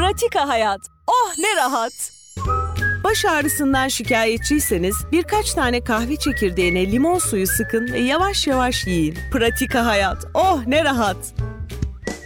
Pratika hayat. Oh ne rahat. Baş ağrısından şikayetçiyseniz birkaç tane kahve çekirdeğine limon suyu sıkın ve yavaş yavaş yiyin. Pratika hayat. Oh ne rahat.